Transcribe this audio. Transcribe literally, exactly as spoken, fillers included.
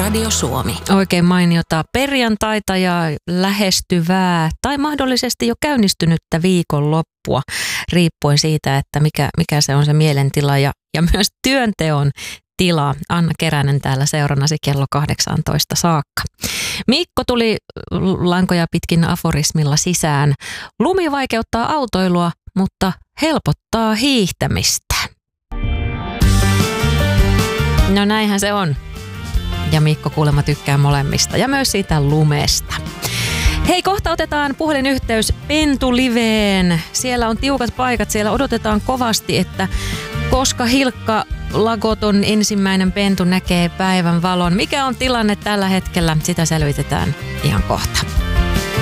Radio Suomi. Oikein mainiota perjantaita ja lähestyvää tai mahdollisesti jo käynnistynyttä viikonloppua, riippuen siitä, että mikä, mikä se on se mielentila ja, ja myös työnteon tila. Anna Keränen täällä seurannasi kello kahdeksantoista saakka. Mikko tuli lankoja pitkin aforismilla sisään. Lumi vaikeuttaa autoilua, mutta helpottaa hiihtämistä. No näinhän se on. Ja Mikko kuulemma tykkää molemmista ja myös siitä lumesta. Hei, kohta otetaan puhelinyhteys Pentuliveen. Siellä on tiukat paikat, siellä odotetaan kovasti, että koska Hilkka Lagoton ensimmäinen pentu näkee päivän valon. Mikä on tilanne tällä hetkellä? Sitä selvitetään ihan kohta.